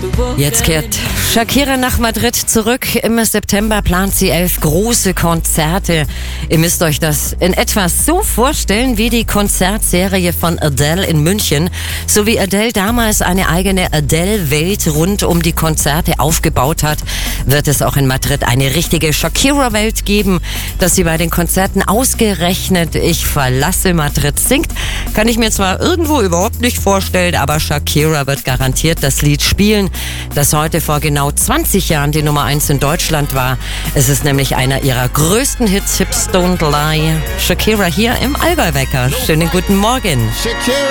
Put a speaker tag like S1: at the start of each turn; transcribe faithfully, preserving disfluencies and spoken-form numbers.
S1: Jetzt kehrt Shakira nach Madrid zurück. Im September plant sie elf große Konzerte. Ihr müsst euch das in etwa so vorstellen wie die Konzertserie von Adele in München. So wie Adele damals eine eigene Adele-Welt rund um die Konzerte aufgebaut hat, wird es auch in Madrid eine richtige Shakira-Welt geben. Dass sie bei den Konzerten ausgerechnet "Ich verlasse Madrid" singt, kann ich mir zwar irgendwo überhaupt nicht vorstellen, aber Shakira wird garantiert das Lied spielen, das heute vor genau zwanzig Jahren die Nummer eins in Deutschland war. Es ist nämlich einer ihrer größten Hits, Hips Don't Lie. Shakira hier im Allgäu-Wecker. Schönen guten Morgen.
S2: Shakira.